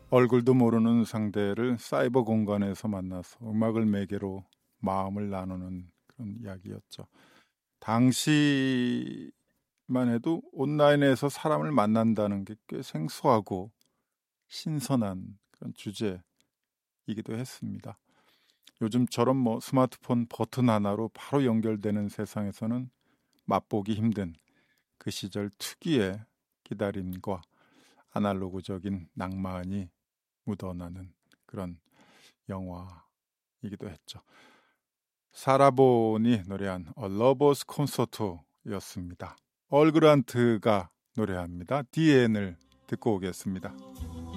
얼굴도 모르는 상대를 사이버 공간에서 만나서 음악을 매개로 마음을 나누는 그런 이야기였죠. 당시만 해도 온라인에서 사람을 만난다는 게 꽤 생소하고 신선한 그런 주제이기도 했습니다. 요즘처럼 뭐 스마트폰 버튼 하나로 바로 연결되는 세상에서는 맛보기 힘든 그 시절 특유의 기다림과 아날로그적인 낭만이 묻어나는 그런 영화이기도 했죠. 사라본이 노래한 A Lover's Concerto였습니다. 얼그란트가 노래합니다. 디엔을 듣고 오겠습니다.